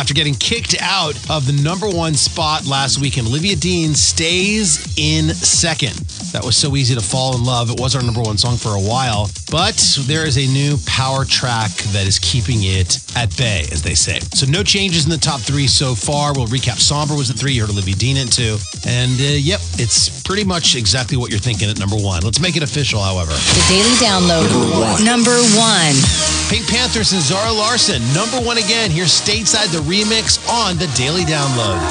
after getting kicked out of the number one spot last weekend. Olivia Dean stays in second. That was So Easy to Fall in Love. It was our number one song for a while, but there is a new power track that is keeping it at bay, as they say. So no changes in the top three so far. We'll recap. Somber was at 3. You heard Olivia Dean at 2. And yep, it's pretty much exactly what you're thinking at number 1. Let's make it official, however. The Daily Download. Number 1. Pink Panthers and Zara Larsson. Number 1 again. Here's Stateside, the remix on the Daily Download.